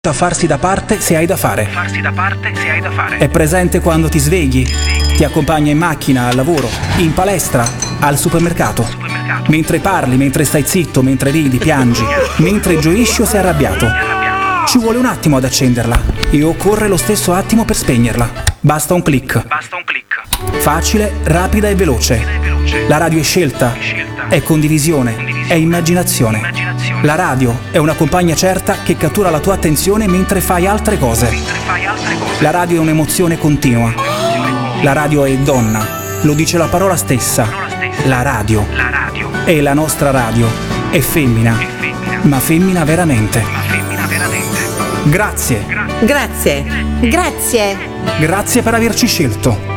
A farsi da parte se hai da fare. È presente quando ti svegli, ti accompagna in macchina, al lavoro, in palestra, al supermercato. Mentre parli, mentre stai zitto, mentre ridi, piangi, mentre gioisci o sei arrabbiato. Ci vuole un attimo ad accenderla e occorre lo stesso attimo per spegnerla. Basta un click. Facile, rapida e veloce. La radio è scelta, è condivisione, è immaginazione. La radio è una compagna certa che cattura la tua attenzione mentre fai altre cose. La radio è un'emozione continua. La radio è donna, lo dice la parola stessa. La radio. E la nostra radio è femmina, ma femmina veramente. Grazie. Grazie. Grazie per averci scelto.